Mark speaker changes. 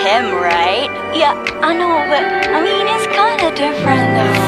Speaker 1: him, right? Yeah, I know, but I mean, it's kinda different though.